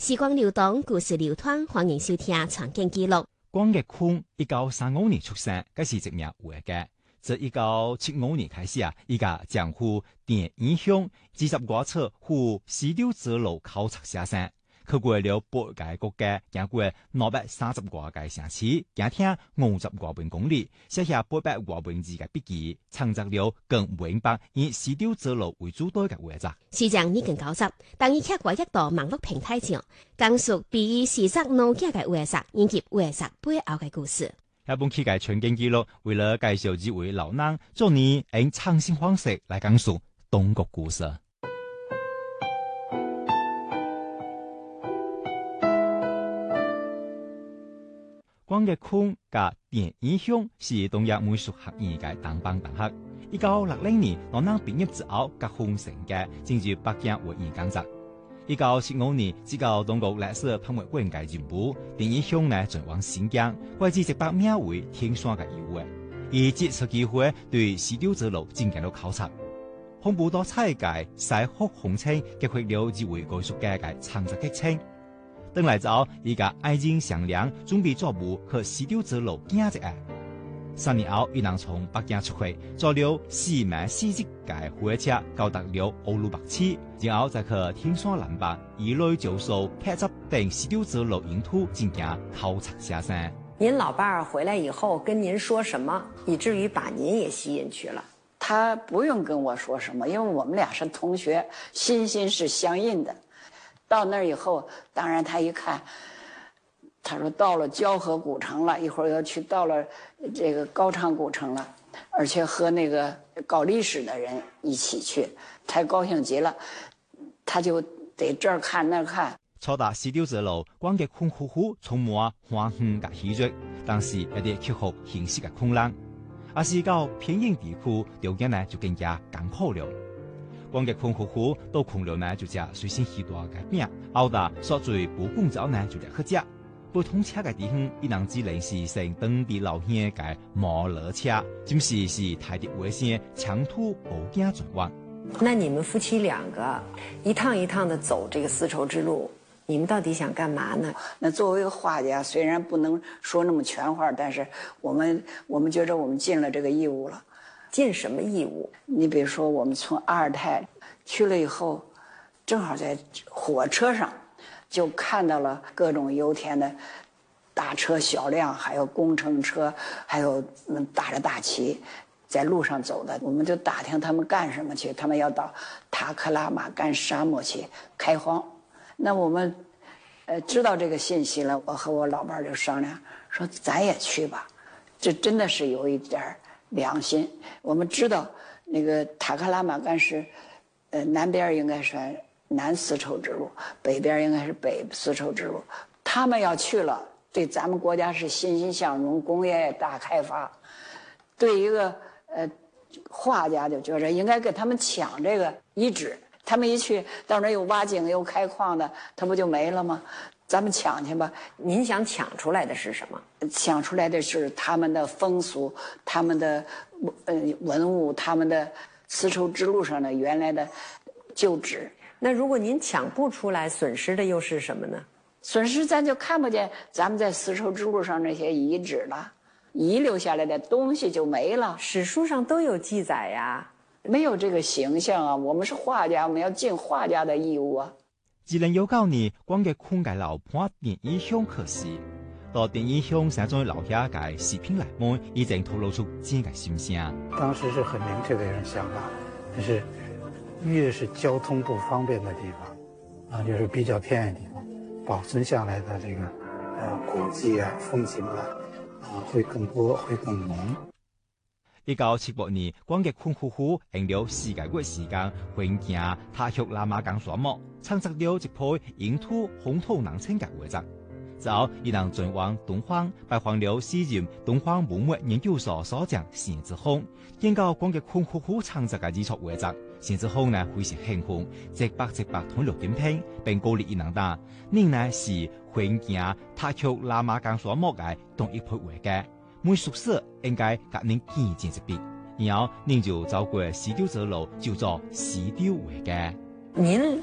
時光流動，故事流傳，歡迎收聽《創建記錄》。 光岳坤1935年出生，佢是一名畫家。自1975年開始伊個將赴電影鄉20多處赴西柳之路考察寫生，去過了8個國家，經過230多個城市，行聽50多萬公里，寫下800多文字嘅筆記，創作了更500以西柳之路為主題嘅畫作。 時間已經90，當伊刻過一道網絡平台上，講述比伊視察農家嘅畫作以及畫作背後嘅故事。 一本期嘅創建記錄，為了介紹這位老人，做你用創新方式來講述東國故事。光岳坤嘅電影鄉是東亞美術學院嘅當班同學。1960年，老人畢業之後，結婚成家，進入北京畫院工作。1975年，只到中國歷史博物館嘅任務，電影鄉呢轉往新疆，開始一百名為天山嘅遊玩，以借此機會對西柳之路進行了考察。紅布多彩嘅西北風情，激發了這位藝術家嘅創作激情。等來之後，伊個愛情上梁，準備作務去西柳之路行一下。3年後，伊能從北京出發，坐了4萬40架火車，到達了烏魯木齊，然後再去天山南北一類就數拍攝等西柳之路沿途進行考察寫生。 您老伴兒回來以後跟您說什麼，以至於把您也吸引去了？ 他不用跟我說什麼，因為我們倆是同學，心是相印的。到那兒以後，當然他一看，他說到了交河古城了，一會兒要去到了這個高昌古城了，而且和那個搞歷史的人一起去，太高興極了，他就得這兒看那兒看。 初達西柳之路，光岳坤夫婦充滿歡喜和喜悅，但是有啲克服現實嘅困難。而是到偏遠地區，條件呢就更加艱苦了。光岳坤夫婦到窮了呢，就食隨身攜帶嘅餅，熬大所最不工之後呢，就嚟去食。不通車嘅地方，伊能只能是乘當地老鄉嘅摩托車，就是太啲危險，長途步行轉彎。 那你們夫妻兩個一趟一趟的走這個絲綢之路，你們到底想幹嘛呢？ 那作為一個畫家，雖然不能說那麼全話，但是我們覺得我們盡了這個義務了。 盡什麼義務？ 你比如說，我們從阿爾泰去了以後，正好在火車上就看到了各種油田的大車小輛，還有工程車，還有打着大旗在路上走的。我們就打聽他們幹什麼去，他們要到塔克拉瑪干沙漠去開荒。那我們知道這個信息了，我和我老伴就商量說，咱也去吧。這真的是有一點良心。我們知道那個塔克拉瑪干是南邊應該是南絲綢之路，北邊應該是北絲綢之路。他們要去了，對咱們國家是欣欣向榮，工業大開發。對一個畫家就覺得應該跟他們搶這個遺址。他們一去到那兒又挖井又開礦的，他不就沒了嗎？咱們搶去吧。 您想搶出來的是什麼？ 搶出來的是他們的風俗，他們的文物，他們的絲綢之路上的原來的舊址。 那如果您搶不出來，損失的又是什麼呢？ 損失咱就看不見咱們在絲綢之路上那些遺址了，遺留下來的東西就沒了。 史書上都有記載呀。 沒有這個形象啊！我們是畫家，我們要盡畫家的義務啊。 2019年，光岳坤嘅老伴電影鄉去世，到電影鄉寫咗留下嘅視頻來問，已經透露出自己嘅心聲。 當時是很明確的一種想法，但是越是交通不方便的地方，就是比較偏遠地方，保存下來的這個古跡啊、風景啊，會更多，會更濃。 1978年，光岳坤夫婦用了4個月時間，環行塔克拉瑪干沙漠，創作了一批沿途風土人情嘅畫作。之後，伊能轉往東方，拜訪了時任東方文物研究所所長謝之鋒，見到光岳坤夫婦創作嘅藝術畫作，謝之鋒呢非常興奮，直白通錄影片，並鼓勵伊能打，您呢是環行塔克拉瑪干沙漠嘅同一批畫家。每宿舍應該給您見見一筆，然後您就走過西柳之路，就做西柳畫家。 您